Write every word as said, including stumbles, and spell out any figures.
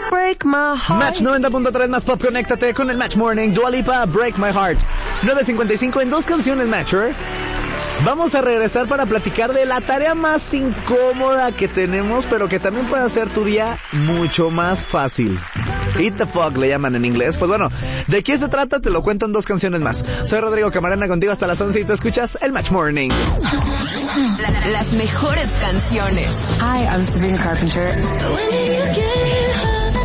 break my heart. Match noventa punto tres más pop, conéctate con el Match Morning. Dua Lipa, Break My Heart. nueve cincuenta y cinco en dos canciones, Matcher. Vamos a regresar para platicar de la tarea más incómoda que tenemos, pero que también puede hacer tu día mucho más fácil. Eat the fuck le llaman en inglés. Pues bueno, ¿de qué se trata? Te lo cuento en dos canciones más. Soy Rodrigo Camarena, contigo hasta las once y te escuchas el Match Morning. La, las mejores canciones. Hi, I'm Sabrina Carpenter.